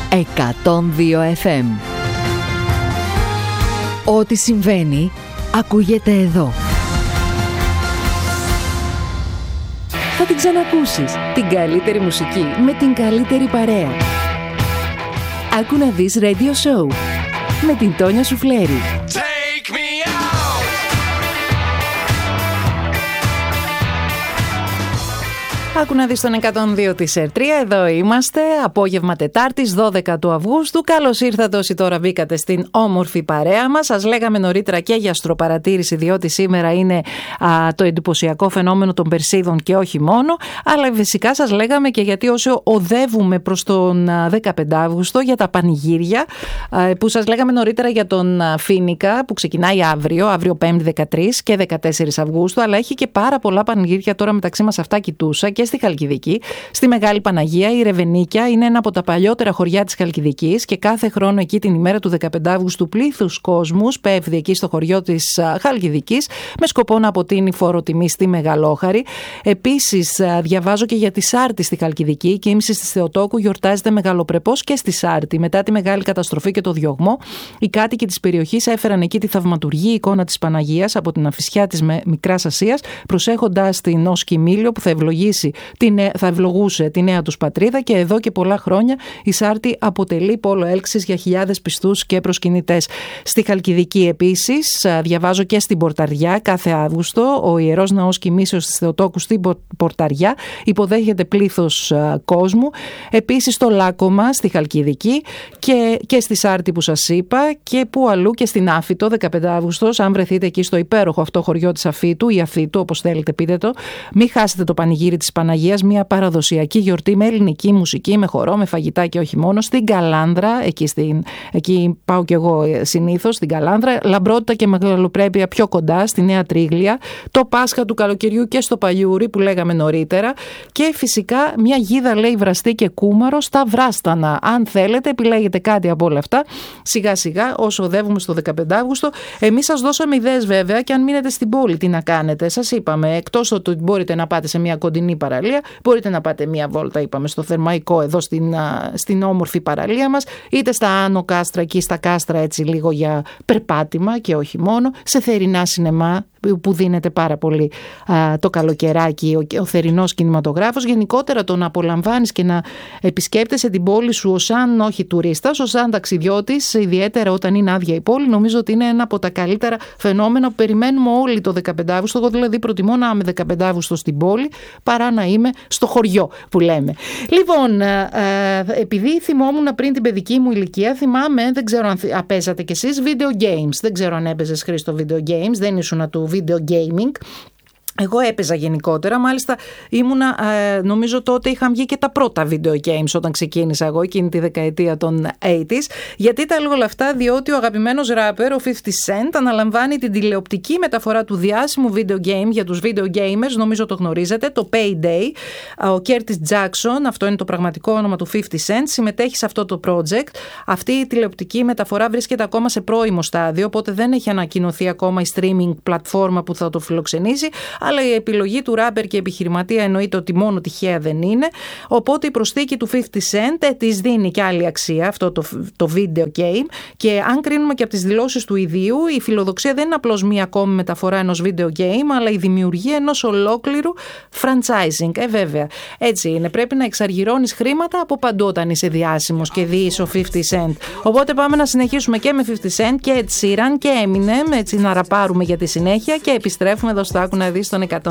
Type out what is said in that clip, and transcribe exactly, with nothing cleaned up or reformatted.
εκατόν δύο εφ εμ. Ό,τι συμβαίνει ακούγεται εδώ. Θα την ξανακούσεις, την καλύτερη μουσική με την καλύτερη παρέα. Άκου να δεις Radio Show με την Τόνια Σουφλέρη. Άκου να δεις τον εκατόν δύο της ΕΡ τρία, εδώ είμαστε, απόγευμα Τετάρτης, δώδεκα του Αυγούστου. Καλώς ήρθατε όσοι τώρα μπήκατε στην όμορφη παρέα μας. Σας λέγαμε νωρίτερα και για αστροπαρατήρηση, διότι σήμερα είναι α, το εντυπωσιακό φαινόμενο των Περσίδων και όχι μόνο. Αλλά φυσικά σας λέγαμε και γιατί όσο οδεύουμε προς τον δεκαπέντε Αύγουστο για τα πανηγύρια, α, που σας λέγαμε νωρίτερα για τον Φοίνικα που ξεκινάει αύριο, αύριο Πέμπτη δεκατρείς και δεκατέσσερις Αυγούστου, αλλά έχει και πάρα πολλά πανηγύρια τώρα μεταξύ μας, αυτά κοιτούσα, και στη Χαλκιδική, στη Μεγάλη Παναγία. Η Ρεβενίκια είναι ένα από τα παλιότερα χωριά της Χαλκιδικής και κάθε χρόνο εκεί την ημέρα του δεκαπέντε Αυγούστου πλήθους κόσμους πέφτει εκεί στο χωριό της Χαλκιδικής με σκοπό να αποτείνει φοροτιμή στη Μεγαλόχαρη. Επίσης, διαβάζω και για τη Σάρτη στη Χαλκιδική. Η κοίμηση της Θεοτόκου γιορτάζεται μεγαλοπρεπώς και στη Σάρτη. Μετά τη μεγάλη καταστροφή και το διωγμό, οι κάτοικοι της περιοχής έφεραν εκεί τη θαυματουργή εικόνα της Παναγίας από την Αφυσιά της Μικράς Ασίας, προσέχοντας την ως κοιμήλιο που θα ευλογήσει θα ευλογούσε τη νέα τους πατρίδα, και εδώ και πολλά χρόνια η Σάρτη αποτελεί πόλο έλξης για χιλιάδες πιστούς και προσκυνητές. Στη Χαλκιδική επίσης, διαβάζω και στην Πορταριά, κάθε Αύγουστο ο Ιερός Ναός Κοιμήσεως της Θεοτόκου στην Πορταριά υποδέχεται πλήθος κόσμου. Επίσης στο Λάκωμα στη Χαλκιδική και, και στη Σάρτη που σας είπα, και που αλλού, και στην Άφητο δεκαπέντε Αυγούστος, αν βρεθείτε εκεί στο υπέροχο αυτό χωριό της Αφήτου ή Αφήτου, όπως θέλετε πείτε το, μην χάσετε το πανηγύρι της Παναγίας, μια παραδοσιακή γιορτή με ελληνική μουσική, με χορό, με φαγητά και όχι μόνο, στην Καλάνδρα. Εκεί, στην, εκεί πάω κι εγώ συνήθως, στην Καλάνδρα. Λαμπρότητα και μεγαλοπρέπεια πιο κοντά, στη Νέα Τρίγλια. Το Πάσχα του καλοκαιριού και στο Παλιούρι που λέγαμε νωρίτερα. Και φυσικά μια γίδα, λέει, βραστή και κούμαρο στα Βράστανα. Αν θέλετε, επιλέγετε κάτι από όλα αυτά. Σιγά σιγά, όσο οδεύουμε στο δεκαπέντε Αυγούστου. Εμείς σας δώσαμε ιδέες βέβαια, και αν μείνετε στην πόλη, τι να κάνετε. Σας είπαμε, εκτός ότι μπορείτε να πάτε σε μια κοντινή παραλία, μπορείτε να πάτε μία βόλτα, είπαμε, στο Θερμαϊκό, εδώ στην, στην όμορφη παραλία μας, είτε στα Άνω Κάστρα, εκεί στα Κάστρα, έτσι λίγο για περπάτημα και όχι μόνο, σε θερινά σινεμά που δίνεται πάρα πολύ α, το καλοκαιράκι, ο, ο θερινός κινηματογράφος. Γενικότερα το να απολαμβάνεις και να επισκέπτεσαι την πόλη σου ως σαν, όχι τουρίστας, ως σαν ταξιδιώτης, ιδιαίτερα όταν είναι άδεια η πόλη, νομίζω ότι είναι ένα από τα καλύτερα φαινόμενα που περιμένουμε όλοι το δεκαπέντε Αυγούστου. Εγώ δηλαδή προτιμώ να είμαι δεκαπέντε Αυγούστου στην πόλη παρά να είμαι στο χωριό που λέμε. Λοιπόν, α, α, επειδή θυμόμουν πριν την παιδική μου ηλικία, θυμάμαι, δεν ξέρω αν παίζατε κι εσείς video games. Δεν ξέρω αν έπαιζες, Χρήστο, video games, δεν ήσουν του video gaming. Εγώ έπαιζα γενικότερα, μάλιστα ήμουνα, ε, νομίζω τότε είχαν βγει και τα πρώτα video games όταν ξεκίνησα εγώ εκείνη τη δεκαετία των ογδόντα. Γιατί τα λέω όλα αυτά? Διότι ο αγαπημένος ράπερ, ο πενήντα Cent, αναλαμβάνει την τηλεοπτική μεταφορά του διάσημου video game για τους video gamers, νομίζω το γνωρίζετε, το Payday. Ο Curtis Jackson, αυτό είναι το πραγματικό όνομα του πενήντα Cent, συμμετέχει σε αυτό το project. Αυτή η τηλεοπτική μεταφορά βρίσκεται ακόμα σε πρώιμο στάδιο, οπότε δεν έχει ανακοινωθεί ακόμα η streaming πλατφόρμα που θα το φιλοξενήσει. Αλλά η επιλογή του ράπερ και επιχειρηματία εννοείται ότι μόνο τυχαία δεν είναι. Οπότε η προσθήκη του πενήντα Cent της δίνει και άλλη αξία, αυτό το, το video game. Και αν κρίνουμε και από τις δηλώσεις του ιδίου, η φιλοδοξία δεν είναι απλώς μία ακόμη μεταφορά ενός video game, αλλά η δημιουργία ενός ολόκληρου franchising. Ε, βέβαια. Έτσι είναι. Πρέπει να εξαργυρώνεις χρήματα από παντού όταν είσαι διάσημος και διείς ο πενήντα Cent. Οπότε πάμε να συνεχίσουμε και με πενήντα Cent και Ed Sheeran και Eminem, έτσι να ραπάρουμε για τη συνέχεια, και επιστρέφουμε εδώ στο Άκου να δεις τον εκατόν.